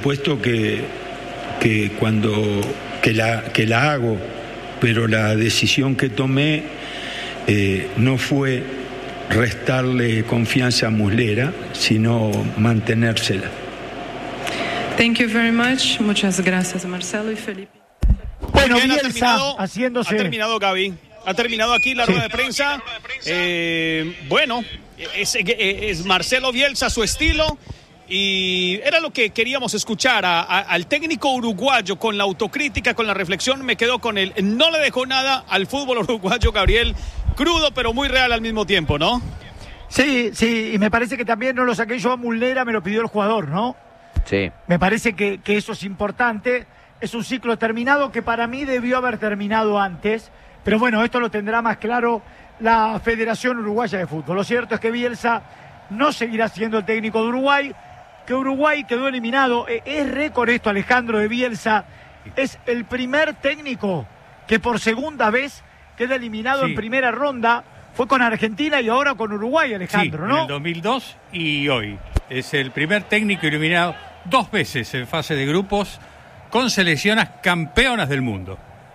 supuesto que la hago, pero la decisión que tomé no fue restarle confianza a Muslera, sino mantenérsela. Thank you very much. Muchas gracias, Marcelo y Felipe. Bueno, Bien, Bielsa haciéndose... Ha terminado Gaby. Ha terminado aquí la rueda de prensa. Bueno, es Marcelo Bielsa, su estilo. Y era lo que queríamos escuchar al técnico uruguayo, con la autocrítica, con la reflexión. Me quedo con él. No le dejó nada al fútbol uruguayo, Gabriel. Crudo, pero muy real al mismo tiempo, ¿no? Sí, y me parece que también no lo saqué yo a Muslera, me lo pidió el jugador, ¿no? Sí. Me parece que eso es importante. Es un ciclo terminado que para mí debió haber terminado antes. Pero bueno, esto lo tendrá más claro la Federación Uruguaya de Fútbol. Lo cierto es que Bielsa no seguirá siendo el técnico de Uruguay, que Uruguay quedó eliminado. Es récord esto, Alejandro, de Bielsa. Es el primer técnico que por segunda vez queda eliminado en primera ronda. Fue con Argentina y ahora con Uruguay, Alejandro, ¿no? En el 2002 y hoy. Es el primer técnico eliminado 2 veces en fase de grupos con selecciones campeonas del mundo.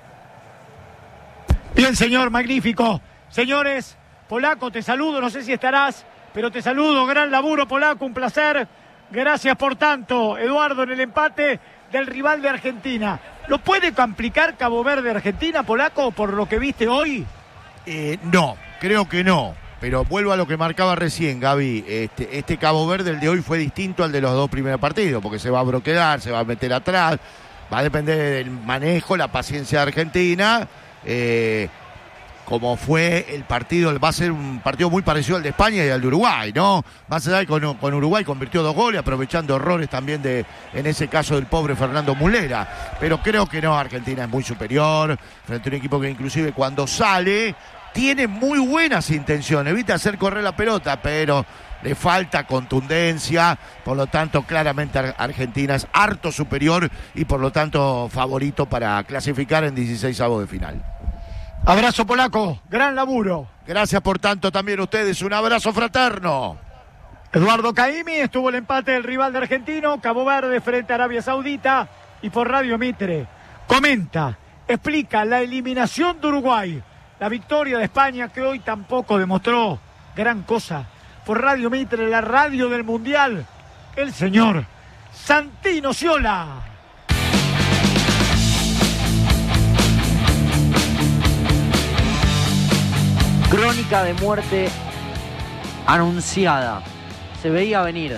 Bien, señor, magnífico. Señores, Polaco, te saludo, no sé si estarás, pero te saludo. Gran laburo, Polaco, un placer. Gracias por tanto, Eduardo, en el empate del rival de Argentina. ¿Lo puede complicar Cabo Verde Argentina, Polaco, por lo que viste hoy? No, creo que no. Pero vuelvo a lo que marcaba recién, Gaby. Este Cabo Verde, el de hoy, fue distinto al de los 2 primeros partidos, porque se va a bloquear, se va a meter atrás, va a depender del manejo, la paciencia de Argentina. Como fue el partido, va a ser un partido muy parecido al de España y al de Uruguay, ¿no? Más allá de que con Uruguay convirtió 2 goles, aprovechando errores también en ese caso del pobre Fernando Muslera. Pero creo que no, Argentina es muy superior, frente a un equipo que inclusive cuando sale tiene muy buenas intenciones, evita hacer correr la pelota, pero le falta contundencia. Por lo tanto, claramente Argentina es harto superior y por lo tanto favorito para clasificar en 16avos de final. Abrazo, Polaco, gran laburo. Gracias por tanto también a ustedes, un abrazo fraterno. Eduardo Caimi, estuvo el empate del rival de Argentino, Cabo Verde frente a Arabia Saudita, y por Radio Mitre comenta, explica la eliminación de Uruguay, la victoria de España, que hoy tampoco demostró gran cosa. Por Radio Mitre, la radio del Mundial, el señor Santino Sciola. Crónica de muerte anunciada. Se veía venir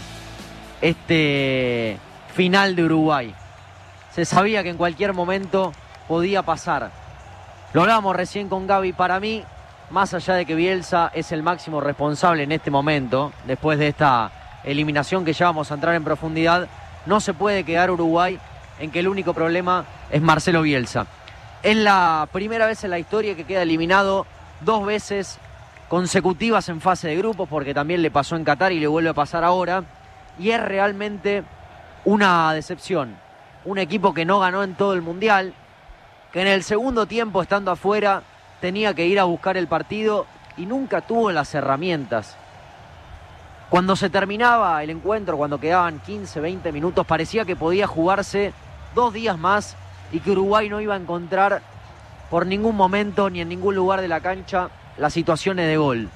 este final de Uruguay. Se sabía que en cualquier momento podía pasar. Lo hablábamos recién con Gaby. Para mí, más allá de que Bielsa es el máximo responsable en este momento, después de esta eliminación que ya vamos a entrar en profundidad, no se puede quedar Uruguay en que el único problema es Marcelo Bielsa. Es la primera vez en la historia que queda eliminado 2 veces consecutivas en fase de grupos, porque también le pasó en Qatar y le vuelve a pasar ahora, y es realmente una decepción. Un equipo que no ganó en todo el Mundial, que en el segundo tiempo, estando afuera, tenía que ir a buscar el partido y nunca tuvo las herramientas. Cuando se terminaba el encuentro, cuando quedaban 15, 20 minutos, parecía que podía jugarse 2 días más y que Uruguay no iba a encontrar por ningún momento ni en ningún lugar de la cancha las situaciones de gol.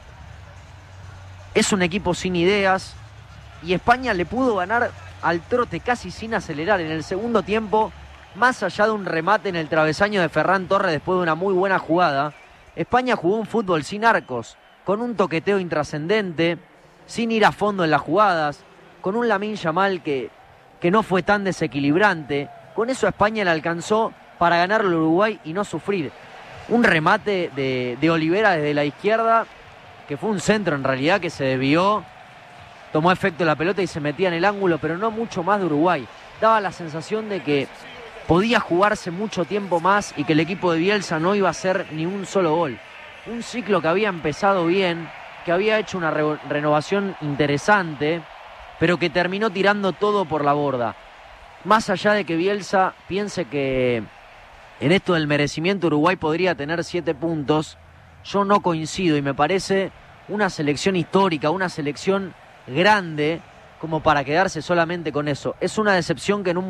Es un equipo sin ideas y España le pudo ganar al trote casi sin acelerar en el segundo tiempo, más allá de un remate en el travesaño de Ferran Torres después de una muy buena jugada. España jugó un fútbol sin arcos, con un toqueteo intrascendente, sin ir a fondo en las jugadas, con un Lamine Yamal que no fue tan desequilibrante. Con eso a España le alcanzó para ganarlo al Uruguay y no sufrir. Un remate de Olivera desde la izquierda, que fue un centro en realidad, que se desvió, tomó efecto la pelota y se metía en el ángulo, pero no mucho más de Uruguay. Daba la sensación de que podía jugarse mucho tiempo más y que el equipo de Bielsa no iba a hacer ni un solo gol. Un ciclo que había empezado bien, que había hecho una renovación interesante, pero que terminó tirando todo por la borda. Más allá de que Bielsa piense que en esto del merecimiento Uruguay podría tener 7 puntos, yo no coincido y me parece una selección histórica, una selección grande como para quedarse solamente con eso. Es una decepción que en un